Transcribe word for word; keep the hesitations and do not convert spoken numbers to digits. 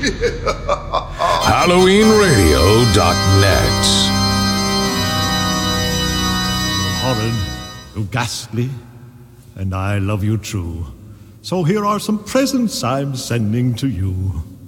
Halloween Radio dot net. You're horrid, you're ghastly, and I love you true. So here are some presents I'm sending to you.